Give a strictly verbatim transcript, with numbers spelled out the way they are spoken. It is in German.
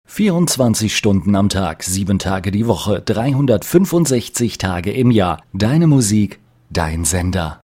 vierundzwanzig Stunden am Tag, sieben Tage die Woche, dreihundertfünfundsechzig Tage im Jahr. Deine Musik, dein Sender.